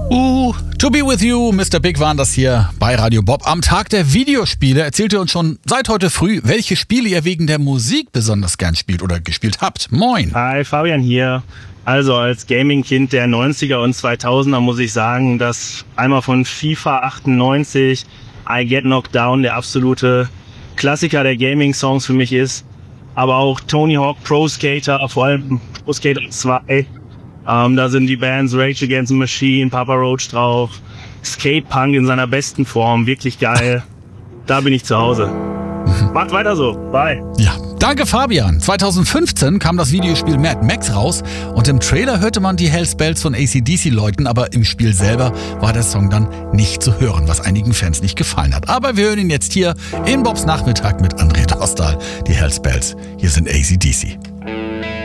To be with you, Mr. Big waren das hier bei Radio Bob. Am Tag der Videospiele erzählt ihr uns schon seit heute früh, welche Spiele ihr wegen der Musik besonders gern spielt oder gespielt habt. Moin. Hi, Fabian hier. Also als Gaming-Kind der 90er und 2000er muss ich sagen, dass einmal von FIFA 98 I Get Knocked Down der absolute Klassiker der Gaming-Songs für mich ist. Aber auch Tony Hawk Pro Skater, vor allem Pro Skater 2. Da sind die Bands Rage Against the Machine, Papa Roach drauf. Skate Punk in seiner besten Form, wirklich geil. Da bin ich zu Hause. Macht weiter so. Bye. Ja, danke Fabian. 2015 kam das Videospiel Mad Max raus und im Trailer hörte man die Hells Bells von AC/DC läuten, aber im Spiel selber war der Song dann nicht zu hören, was einigen Fans nicht gefallen hat. Aber wir hören ihn jetzt hier in Bobs Nachmittag mit André Dostal, die Hells Bells. Hier sind AC/DC.